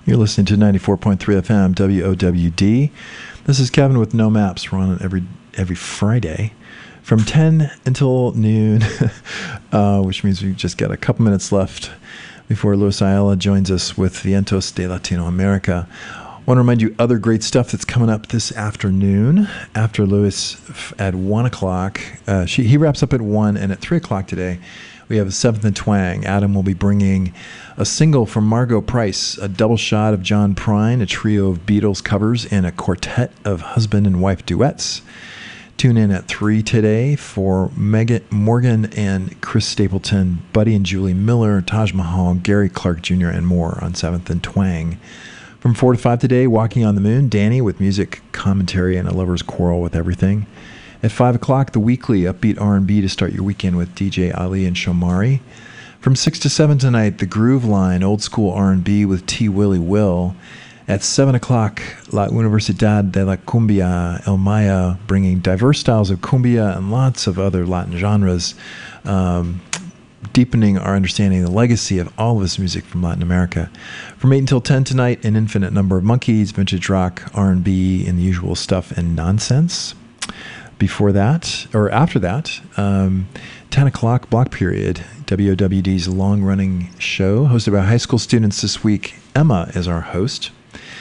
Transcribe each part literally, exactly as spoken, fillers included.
You're listening to ninety-four point three F M, W O W D. This is Kevin with No Maps. We're on every every Friday from ten until noon, uh, which means we've just got a couple minutes left before Luis Ayala joins us with Vientos de Latino America. I want to remind you other great stuff that's coming up this afternoon after Luis at one o'clock. Uh, she, he wraps up at one, and at three o'clock today, we have a Seventh and Twang. Adam will be bringing a single from Margo Price, a double shot of John Prine, a trio of Beatles covers, and a quartet of husband and wife duets. Tune in at three today for Megan, Morgan and Chris Stapleton, Buddy and Julie Miller, Taj Mahal, Gary Clark Junior, and more on Seventh and Twang. From four to five today, Walking on the Moon, Danny with music, commentary, and a lover's quarrel with everything. At five o'clock, the weekly upbeat R and B to start your weekend with D J Ali and Shomari. From six to seven tonight, the Groove Line, old school R and B with T. Willie Will. At seven o'clock, La Universidad de la Cumbia, El Maya, bringing diverse styles of cumbia and lots of other Latin genres, um, deepening our understanding of the legacy of all of this music from Latin America. From eight until ten tonight, an infinite number of monkeys, vintage rock, R and B, and the usual stuff and nonsense. Before that, or after that, um, ten o'clock block period, W O W D's long-running show, hosted by high school students this week. Emma is our host.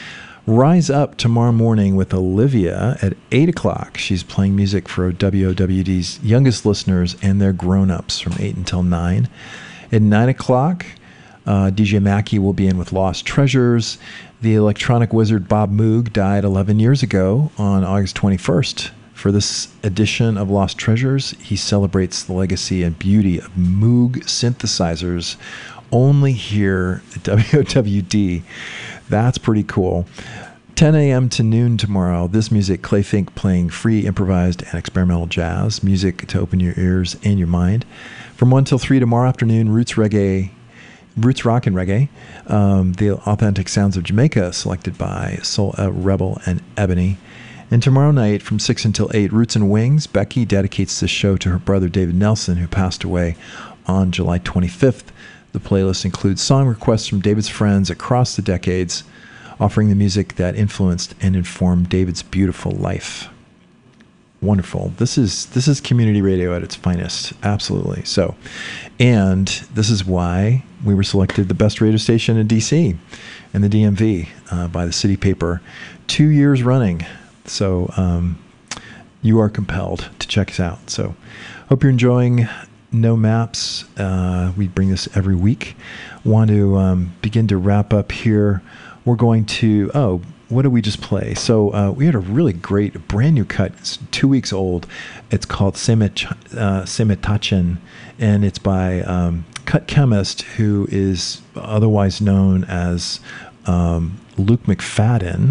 Rise Up tomorrow morning with Olivia at eight o'clock. She's playing music for W O W D's youngest listeners and their grown-ups from eight until nine. At nine o'clock, uh, D J Mackey will be in with Lost Treasures. The electronic wizard Bob Moog died eleven years ago on August twenty-first. For this edition of Lost Treasures, he celebrates the legacy and beauty of Moog synthesizers only here at W O W D. That's pretty cool. ten a.m. to noon tomorrow, this music, Clay Fink playing free, improvised, and experimental jazz, music to open your ears and your mind. From one till three tomorrow afternoon, Roots Reggae, Roots Rock and Reggae, um, the authentic sounds of Jamaica, selected by Soul uh, Rebel and Ebony. And tomorrow night, from six until eight, Roots and Wings, Becky dedicates this show to her brother David Nelson, who passed away on July twenty-fifth. The playlist includes song requests from David's friends across the decades, offering the music that influenced and informed David's beautiful life. Wonderful. This is this is community radio at its finest. Absolutely. So, and this is why we were selected the best radio station in D C and the D M V uh, by the City Paper two years running. So um, you are compelled to check us out. So hope you're enjoying No Maps. Uh, we bring this every week. Want to um, begin to wrap up here. We're going to, oh, what did we just play? So uh, we had a really great brand new cut. It's two weeks old. It's called Semet, uh, Semetachen, and it's by um, Cut Chemist, who is otherwise known as um, Luke McFadden.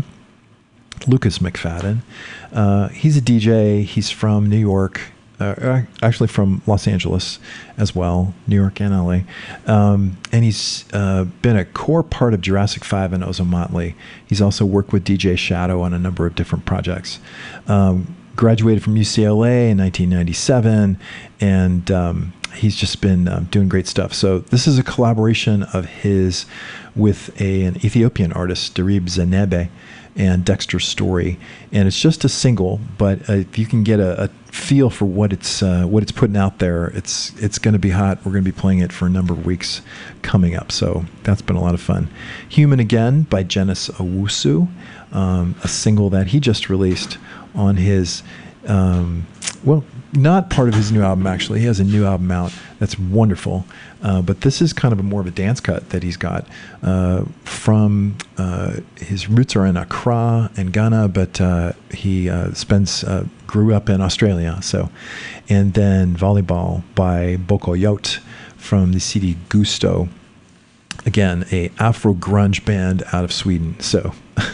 Lucas McFadden. Uh, he's a D J. He's from New York, uh, actually from Los Angeles as well, New York and L A. Um, and he's uh, been a core part of Jurassic five and Ozomatli. He's also worked with D J Shadow on a number of different projects. Um, graduated from U C L A in nineteen ninety-seven, and um, he's just been um, doing great stuff. So this is a collaboration of his with a, an Ethiopian artist, Darib Zenebe, and Dexter Story, and it's just a single. But uh, if you can get a, a feel for what it's uh, what it's putting out there, it's it's going to be hot. We're going to be playing it for a number of weeks coming up, so that's been a lot of fun. Human Again by Genis Owusu, um, a single that he just released on his um, well, not part of his new album actually. He has a new album out that's wonderful. Uh, but this is kind of a more of a dance cut that he's got uh, from uh, his roots are in Accra and Ghana, but uh, he uh, spends uh, grew up in Australia. So, and then Volleyball by Boko Yacht from the C D Gusto, again a Afro grunge band out of Sweden. So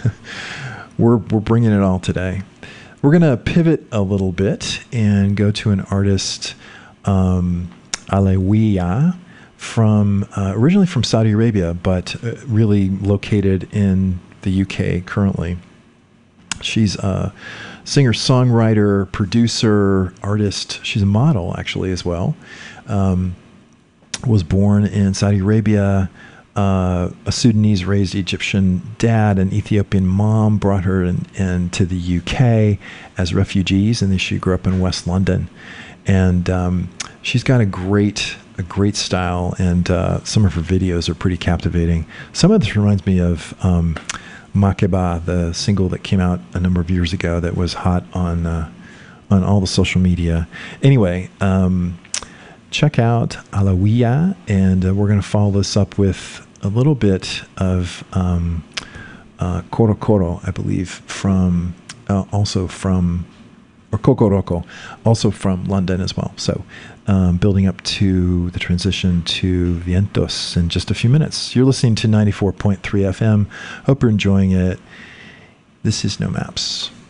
we're we're bringing it all today. We're gonna pivot a little bit and go to an artist, um, Alewiya, from uh, originally from Saudi Arabia, but uh, really located in the U K currently. She's a singer, songwriter, producer, artist. She's a model actually as well. Um, was born in Saudi Arabia, uh, a Sudanese-raised Egyptian dad and Ethiopian mom brought her in, into the U K as refugees, and then she grew up in West London. And um, she's got a great, a great style, and uh, some of her videos are pretty captivating. Some of this reminds me of um, Makeba, the single that came out a number of years ago that was hot on uh, on all the social media. Anyway, um, check out Alawiya, and uh, we're going to follow this up with a little bit of um, uh, Koro Koro, I believe, from uh, also from, or Kokoroko, also from London as well. So um, building up to the transition to Vientos in just a few minutes. You're listening to ninety-four point three F M. Hope you're enjoying it. This is No Maps.